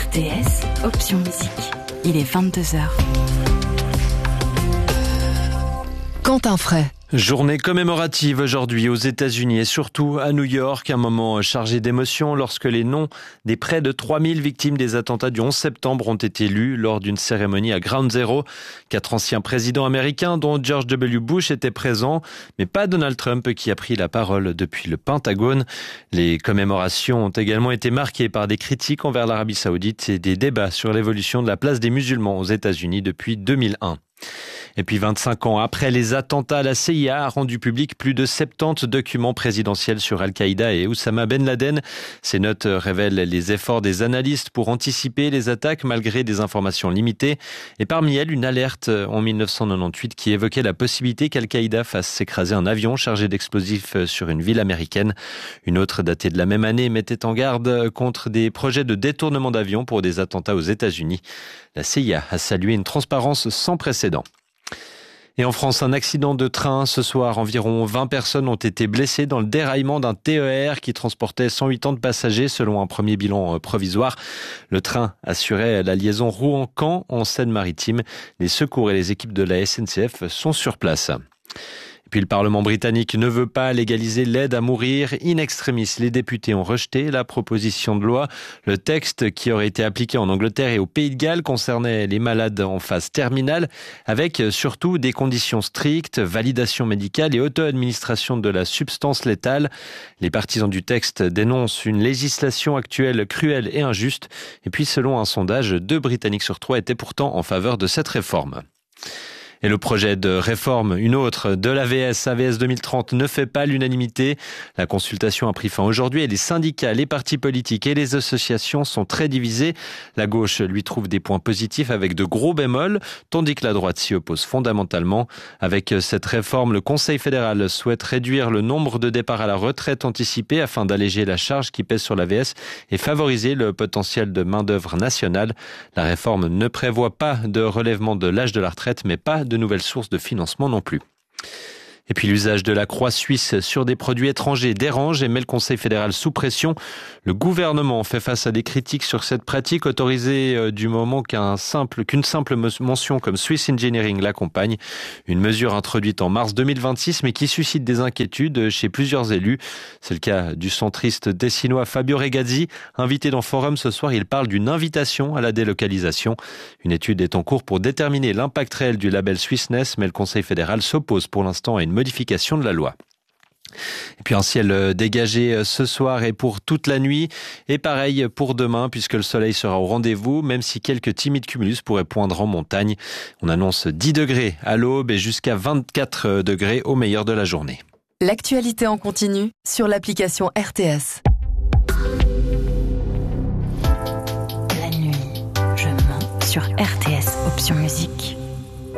RTS, option musique. Il est 22h. Quentin Fray. Journée commémorative aujourd'hui aux États-Unis et surtout à New York, un moment chargé d'émotion lorsque les noms des près de 3000 victimes des attentats du 11 septembre ont été lus lors d'une cérémonie à Ground Zero. 4 anciens présidents américains dont George W. Bush étaient présents, mais pas Donald Trump qui a pris la parole depuis le Pentagone. Les commémorations ont également été marquées par des critiques envers l'Arabie Saoudite et des débats sur l'évolution de la place des musulmans aux États-Unis depuis 2001. Et puis 25 ans après les attentats, la CIA a rendu public plus de 70 documents présidentiels sur Al-Qaïda et Oussama Ben Laden. Ces notes révèlent les efforts des analystes pour anticiper les attaques malgré des informations limitées. Et parmi elles, une alerte en 1998 qui évoquait la possibilité qu'Al-Qaïda fasse s'écraser un avion chargé d'explosifs sur une ville américaine. Une autre datée de la même année mettait en garde contre des projets de détournement d'avions pour des attentats aux États-Unis. La CIA a salué une transparence sans précédent. Et en France, un accident de train. Ce soir, environ 20 personnes ont été blessées dans le déraillement d'un TER qui transportait 180 passagers selon un premier bilan provisoire. Le train assurait la liaison Rouen-Caen en Seine-Maritime. Les secours et les équipes de la SNCF sont sur place. Puis le Parlement britannique ne veut pas légaliser l'aide à mourir. In extremis, les députés ont rejeté la proposition de loi. Le texte qui aurait été appliqué en Angleterre et au Pays de Galles concernait les malades en phase terminale, avec surtout des conditions strictes, validation médicale et auto-administration de la substance létale. Les partisans du texte dénoncent une législation actuelle cruelle et injuste. Et puis selon un sondage, 2 Britanniques sur 3 étaient pourtant en faveur de cette réforme. Et le projet de réforme, une autre, de l'AVS, AVS 2030, ne fait pas l'unanimité. La consultation a pris fin aujourd'hui et les syndicats, les partis politiques et les associations sont très divisés. La gauche lui trouve des points positifs avec de gros bémols, tandis que la droite s'y oppose fondamentalement. Avec cette réforme, le Conseil fédéral souhaite réduire le nombre de départs à la retraite anticipée afin d'alléger la charge qui pèse sur l'AVS et favoriser le potentiel de main-d'œuvre nationale. La réforme ne prévoit pas de relèvement de l'âge de la retraite, mais pas de nouvelles sources de financement non plus. Et puis l'usage de la croix suisse sur des produits étrangers dérange et met le Conseil fédéral sous pression. Le gouvernement fait face à des critiques sur cette pratique autorisée du moment qu'une simple mention comme Swiss Engineering l'accompagne. Une mesure introduite en mars 2026 mais qui suscite des inquiétudes chez plusieurs élus. C'est le cas du centriste tessinois Fabio Regazzi. Invité dans Forum ce soir, il parle d'une invitation à la délocalisation. Une étude est en cours pour déterminer l'impact réel du label Swissness, mais le Conseil fédéral s'oppose pour l'instant à une modification de la loi. Et puis un ciel dégagé ce soir et pour toute la nuit. Et pareil pour demain puisque le soleil sera au rendez-vous, même si quelques timides cumulus pourraient poindre en montagne. On annonce 10 degrés à l'aube et jusqu'à 24 degrés au meilleur de la journée. L'actualité en continu sur l'application RTS. La nuit, je mens sur RTS, option musique.